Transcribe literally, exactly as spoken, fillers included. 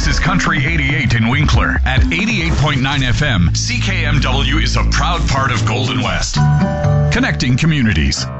is Country eighty-eight in Winkler. At eighty-eight point nine F M, C K M W is a proud part of Golden West. Connecting communities.